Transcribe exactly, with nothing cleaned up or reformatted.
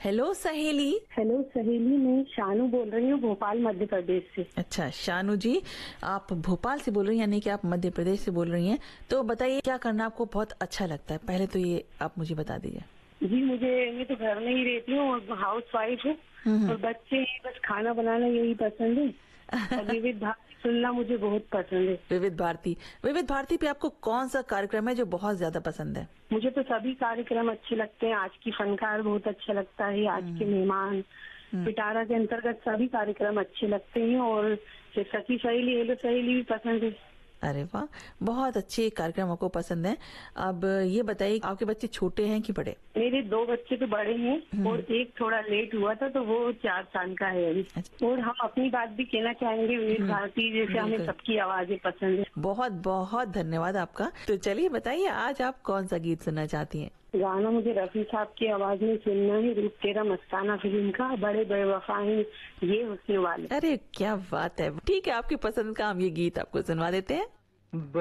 Hello सहेली। Hello सहेली, मैं शानू बोल रही हूँ भोपाल मध्य प्रदेश से। अच्छा शानू जी, आप भोपाल से बोल रही हैं यानी कि आप मध्य प्रदेश से बोल रही हैं। तो बताइए क्या करना आपको बहुत अच्छा लगता है, पहले तो ये आप मुझे बता दीजिए। जी मुझे मैं तो घर में ही रहती हूँ और हाउस वाइफ हूँ और बच्चे हैं, बस खाना बनाना यही पसंद है और विविध भारती सुनना मुझे बहुत पसंद है। विविध भारती विविध भारती पे आपको कौन सा कार्यक्रम है जो बहुत ज्यादा पसंद है? मुझे तो सभी कार्यक्रम अच्छे लगते हैं। आज की फनकार बहुत अच्छा लगता है, आज के मेहमान पिटारा के अंतर्गत सभी कार्यक्रम अच्छे लगते हैं और सखी सहेली हेलो सहेली भी पसंद है। अरे वाह, बहुत अच्छे कार्यक्रम आपको पसंद है। अब ये बताइए आपके बच्चे छोटे हैं कि बड़े? मेरे दो बच्चे तो बड़े हैं और एक थोड़ा लेट हुआ था तो वो चार साल का है अभी। और हम अपनी बात भी कहना चाहेंगे विविध भारती जैसे हमें सबकी आवाजें पसंद है। बहुत बहुत धन्यवाद आपका। तो चलिए बताइए आज आप कौन सा गीत सुनना चाहती हैं? गाना मुझे रफी साहब की आवाज में सुनना है, रूप तेरा मस्ताना फिल्म का, बड़े बेवफा हैं ये हुस्न वाले। अरे क्या बात है, ठीक है आपकी पसंद का हम ये गीत आपको सुनवा देते हैं।